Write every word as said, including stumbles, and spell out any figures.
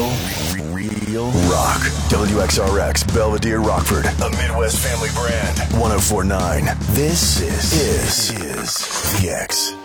Real, real rock. W X R X, Belvedere, Rockford. A Midwest family brand. one oh four point nine. This is, is, is The X.